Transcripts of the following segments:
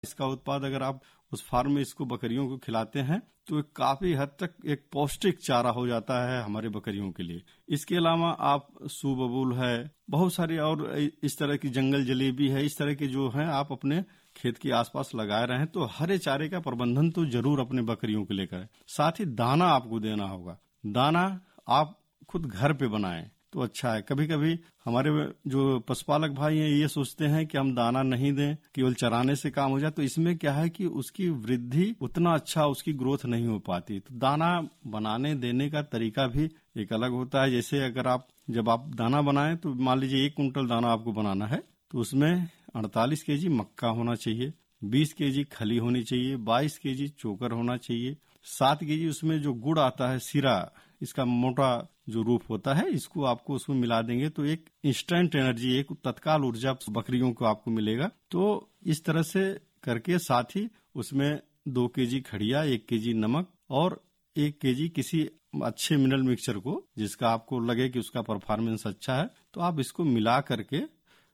इसका उत्पाद अगर आप उस फार्म में इसको बकरियों को खिलाते हैं तो ये काफी हद तक एक पौष्टिक चारा हो जाता है हमारे बकरियों के लिए। इसके अलावा आप सूबबूल है, बहुत सारी और इस तरह की जंगल जलेबी है, इस तरह के जो हैं आप अपने खेत के आसपास लगाए रहे हैं। तो हरे चारे का प्रबंधन तो जरूर अपने बकरियों के लिए करें। साथ ही दाना आपको देना होगा। दाना आप खुद घर पे बनाएं तो अच्छा है। कभी कभी हमारे जो पशुपालक भाई हैं ये सोचते हैं कि हम दाना नहीं दें, केवल चराने से काम हो जाए। तो इसमें क्या है कि उसकी वृद्धि उतना अच्छा, उसकी ग्रोथ नहीं हो पाती। तो दाना बनाने देने का तरीका भी एक अलग होता है। जैसे अगर जब आप दाना बनाएं तो मान लीजिए 1 कुंटल दाना आपको बनाना है तो उसमें 48 केजी मक्का होना चाहिए, 20 केजी खली होनी चाहिए, 22 केजी चोकर होना चाहिए, 7 केजी उसमें जो गुड़ आता है सिरा, इसका मोटा जो रूप होता है, इसको आपको उसमें मिला देंगे तो एक इंस्टेंट एनर्जी, एक तत्काल ऊर्जा बकरियों को आपको मिलेगा। तो इस तरह से करके साथ ही उसमें 2 केजी खड़िया, 1 केजी नमक और 1 केजी किसी अच्छे मिनरल मिक्सचर को जिसका आपको लगे कि उसका परफॉर्मेंस अच्छा है, तो आप इसको मिला करके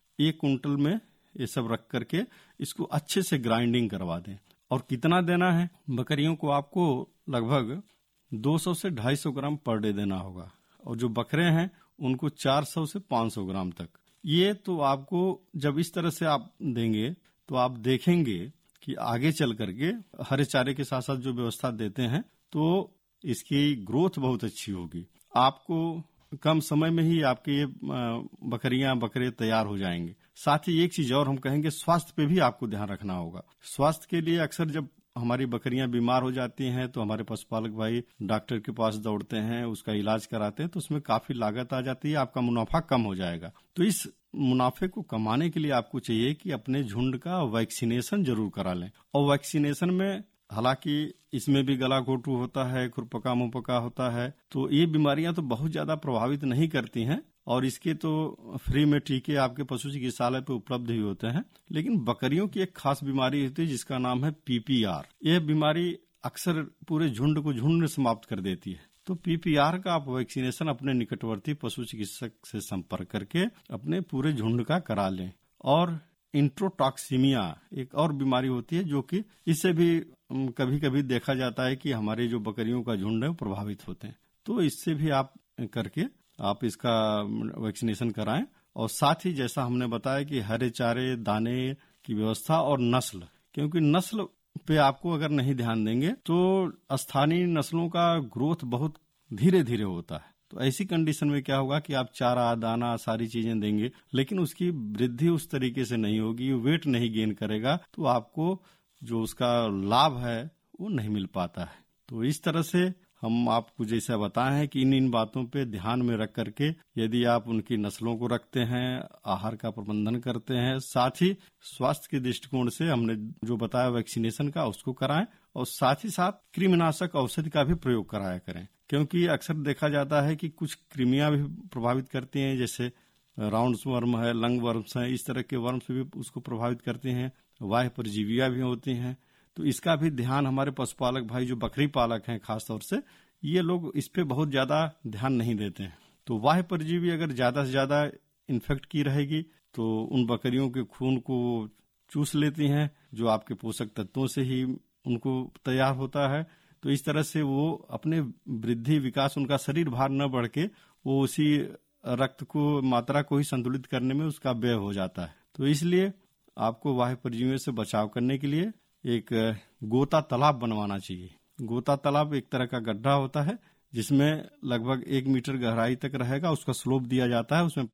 1 कुंटल में ये सब रख करके इसको अच्छे से ग्राइंडिंग करवा दें। और कितना देना है बकरियों को, आपको लगभग 200 से 250 ग्राम पर डे देना होगा। और जो बकरे हैं उनको 400 से 500 ग्राम तक। ये तो आपको जब इस तरह से आप देंगे तो आप देखेंगे कि आगे चल करके हरे चारे के साथ साथ जो व्यवस्था देते हैं तो इसकी ग्रोथ बहुत अच्छी होगी। आपको कम समय में ही आपके ये बकरियां बकरे तैयार हो जाएंगे। साथ ही एक चीज और हम कहेंगे, स्वास्थ्य पे भी आपको ध्यान रखना होगा। स्वास्थ्य के लिए अक्सर जब हमारी बकरियां बीमार हो जाती हैं तो हमारे पशुपालक भाई डॉक्टर के पास दौड़ते हैं, उसका इलाज कराते हैं, तो उसमें काफी लागत आ जाती है, आपका मुनाफा कम हो जाएगा। तो इस मुनाफे को कमाने के लिए आपको चाहिए कि अपने झुंड का वैक्सीनेशन जरूर करा लें। और वैक्सीनेशन में हालांकि इसमें भी गला घोटू होता है, खुरपका मुंहपका होता है, तो ये बीमारियां तो बहुत ज्यादा प्रभावित नहीं करती हैं और इसके तो फ्री में टीके आपके पशु चिकित्सालय पे उपलब्ध ही होते हैं। लेकिन बकरियों की एक खास बीमारी होती है जिसका नाम है PPR। यह बीमारी अक्सर पूरे झुंड को झुंड में समाप्त कर देती है। तो PPR का आप वैक्सीनेशन अपने निकटवर्ती पशु चिकित्सक से संपर्क करके अपने पूरे झुंड का करा लें। और इंट्रोटॉक्सीमिया एक और बीमारी होती है जो कि इससे भी कभी कभी देखा जाता है कि हमारे जो बकरियों का झुंड है वो प्रभावित होते हैं। तो इससे भी आप करके आप इसका वैक्सीनेशन कराएं। और साथ ही जैसा हमने बताया कि हरे चारे दाने की व्यवस्था और नस्ल, क्योंकि नस्ल पे आपको अगर नहीं ध्यान देंगे तो स्थानीय नस्लों का ग्रोथ बहुत धीरे धीरे होता है। तो ऐसी कंडीशन में क्या होगा कि आप चारा दाना सारी चीजें देंगे लेकिन उसकी वृद्धि उस तरीके से नहीं होगी, वेट नहीं गेन करेगा, तो आपको जो उसका लाभ है वो नहीं मिल पाता है। तो इस तरह से हम आपको जैसा बताए हैं कि इन बातों पे ध्यान में रख करके यदि आप उनकी नस्लों को रखते हैं, आहार का प्रबंधन करते हैं, साथ ही स्वास्थ्य के दृष्टिकोण से हमने जो बताया वैक्सीनेशन का उसको कराएं और साथ ही साथ कृमिनाशक औषधि का भी प्रयोग कराया करें। क्योंकि अक्सर देखा जाता है कि कुछ कृमियां भी प्रभावित करती हैं, जैसे राउंड वर्म है, लंग वर्म्स हैं, इस तरह के वर्म्स भी उसको प्रभावित करते हैं, वाह्य परजीवियां भी होती हैं। तो इसका भी ध्यान हमारे पशुपालक भाई जो बकरी पालक हैं खास तौर से, ये लोग इस पे बहुत ज्यादा ध्यान नहीं देते हैं। तो वाह्य परजीवी अगर ज्यादा से ज्यादा इन्फेक्ट की रहेगी तो उन बकरियों के खून को चूस लेती हैं जो आपके पोषक तत्वों से ही उनको तैयार होता है। तो इस तरह से वो अपने वृद्धि विकास, उनका शरीर भार न बढ़ के वो उसी रक्त को मात्रा को ही संतुलित करने में उसका व्यय हो जाता है। तो इसलिए आपको वाह्य परजीवियों से बचाव करने के लिए एक गोता तालाब बनवाना चाहिए। गोता तालाब एक तरह का गड्ढा होता है जिसमें लगभग 1 मीटर गहराई तक रहेगा, उसका स्लोप दिया जाता है। उसमें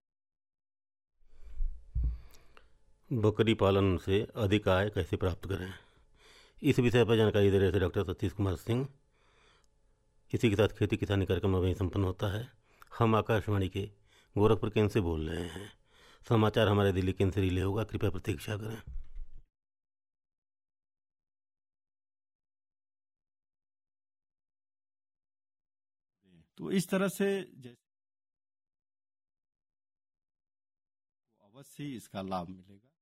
बकरी पालन से अधिक आय कैसे प्राप्त करें, इस विषय पर जानकारी दे रहे थे डॉक्टर सतीश कुमार सिंह। इसी के साथ खेती किसानी कार्यक्रम अभी संपन्न होता है। हम आकाशवाणी के गोरखपुर केंद्र से बोल रहे हैं। समाचार हमारे दिल्ली केंद्र से रिले होगा, कृपया प्रतीक्षा करें। तो इस तरह से अवश्य इसका लाभ मिलेगा।